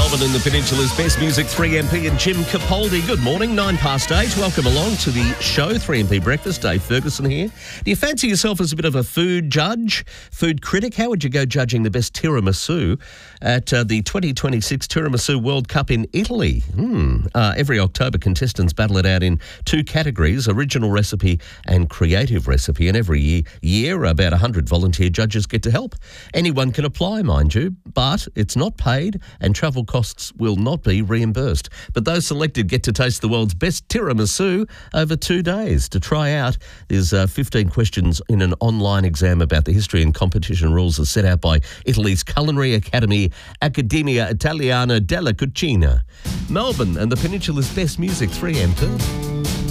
Melbourne and the Peninsula's best music, 3MP and Jim Capaldi. Good morning, 8:09. Welcome along to the show, 3MP Breakfast. Dave Ferguson here. Do you fancy yourself as a bit of a food judge, food critic? How would you go judging the best tiramisu at the 2026 Tiramisu World Cup in Italy? Every October, contestants battle it out in two categories, original recipe and creative recipe. And every year about 100 volunteer judges get to help. Anyone can apply, mind you, but it's not paid and travel costs will not be reimbursed. But those selected get to taste the world's best tiramisu over 2 days. To try out, there's 15 questions in an online exam about the history and competition rules as set out by Italy's Culinary Academy, Accademia Italiana della Cucina. Melbourne and the Peninsula's best music, 3MP.